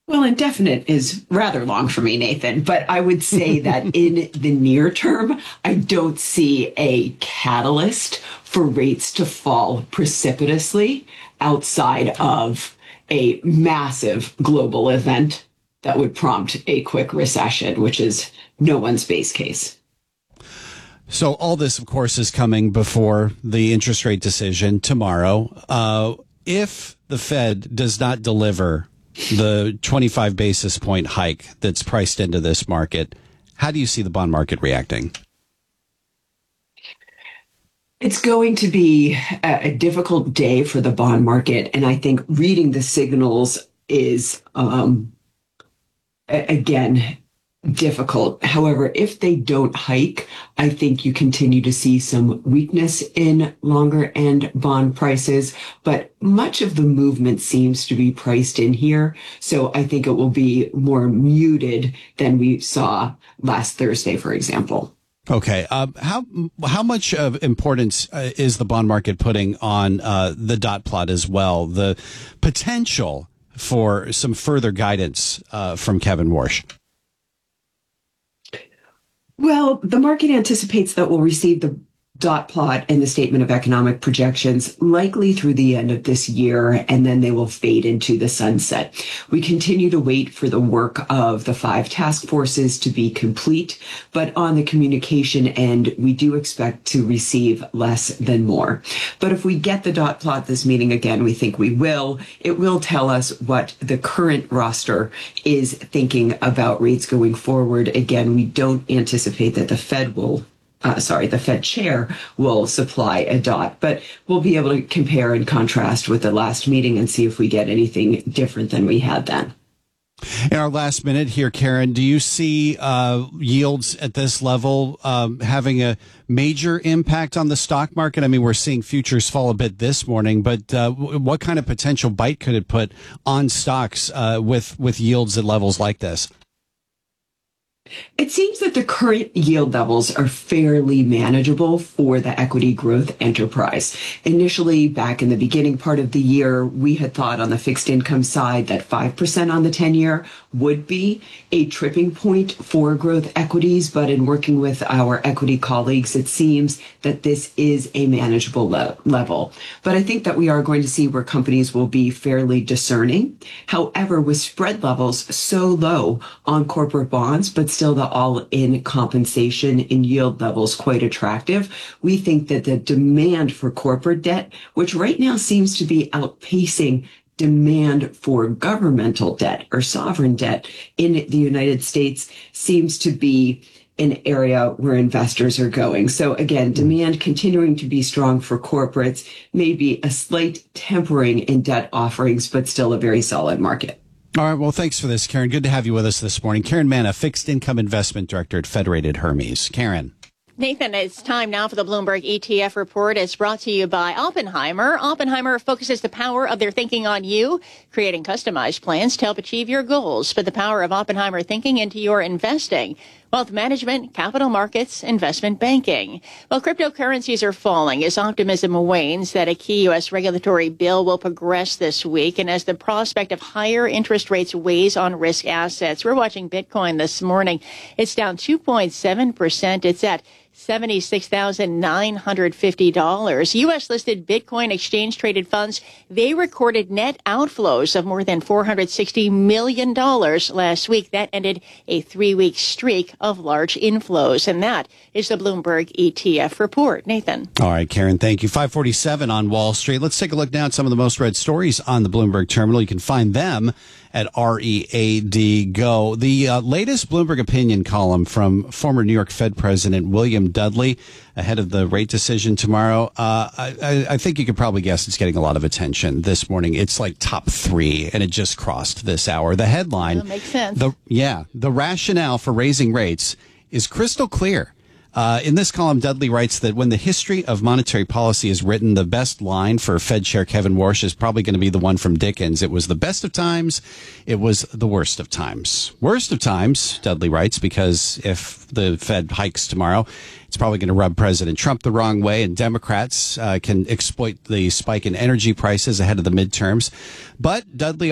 Well, indefinite is rather long for me, Nathan, but I would say that in the near term, I don't see a catalyst for rates to fall precipitously outside of a massive global event that would prompt a quick recession, which is no one's base case. So all this, of course, is coming before the interest rate decision tomorrow. If the Fed does not deliver the 25 basis point hike that's priced into this market, how do you see the bond market reacting? It's going to be a difficult day for the bond market. And I think reading the signals is, again, difficult. However, if they don't hike, I think you continue to see some weakness in longer end bond prices, but much of the movement seems to be priced in here. So I think it will be more muted than we saw last Thursday, for example. Okay. How much of importance is the bond market putting on the dot plot as well? The potential for some further guidance from Kevin Warsh. Well, the market anticipates that we'll receive the dot plot and the statement of economic projections likely through the end of this year, and then they will fade into the sunset. We continue to wait for the work of the 5 task forces to be complete, but on the communication end, we do expect to receive less than more. But if we get the dot plot this meeting again, we think we will, it will tell us what the current roster is thinking about rates going forward. Again, we don't anticipate that the Fed chair will supply a dot, but we'll be able to compare and contrast with the last meeting and see if we get anything different than we had then. In our last minute here, Karen, do you see yields at this level having a major impact on the stock market? I mean, we're seeing futures fall a bit this morning, but what kind of potential bite could it put on stocks with yields at levels like this? It seems that the current yield levels are fairly manageable for the equity growth enterprise. Initially, back in the beginning part of the year, we had thought on the fixed income side that 5% on the 10-year would be a tripping point for growth equities. But in working with our equity colleagues, it seems that this is a manageable level. But I think that we are going to see where companies will be fairly discerning. However, with spread levels so low on corporate bonds, but still the all-in compensation in yield levels quite attractive, we think that the demand for corporate debt, which right now seems to be outpacing demand for governmental debt or sovereign debt in the United States, seems to be an area where investors are going. So again, demand continuing to be strong for corporates, maybe a slight tempering in debt offerings, but still a very solid market. All right. Well, thanks for this, Karen. Good to have you with us this morning. Karen Manna, Fixed Income Investment Director at Federated Hermes. Karen. Nathan, it's time now for the Bloomberg ETF report. It's brought to you by Oppenheimer. Oppenheimer focuses the power of their thinking on you, creating customized plans to help achieve your goals. Put the power of Oppenheimer thinking into your investing. Wealth management, capital markets, investment banking. Well, cryptocurrencies are falling as optimism wanes that a key U.S. regulatory bill will progress this week, and as the prospect of higher interest rates weighs on risk assets. We're watching Bitcoin this morning. It's down 2.7%. It's at $76,950. U.S. listed Bitcoin exchange traded funds, they recorded net outflows of more than $460 million last week. That ended a 3-week streak of large inflows. And that is the Bloomberg ETF report. Nathan. All right, Karen, thank you. 547 on Wall Street. Let's take a look now at some of the most read stories on the Bloomberg terminal. You can find them at READ Go. The latest Bloomberg opinion column from former New York Fed President William Dudley ahead of the rate decision tomorrow. I think you could probably guess it's getting a lot of attention this morning. It's like top 3, and it just crossed this hour. The headline. That makes sense. The rationale for raising rates is crystal clear. In this column, Dudley writes that when the history of monetary policy is written, the best line for Fed Chair Kevin Warsh is probably going to be the one from Dickens. It was the best of times. It was the worst of times. Worst of times, Dudley writes, because if the Fed hikes tomorrow, it's probably going to rub President Trump the wrong way, and Democrats can exploit the spike in energy prices ahead of the midterms. But Dudley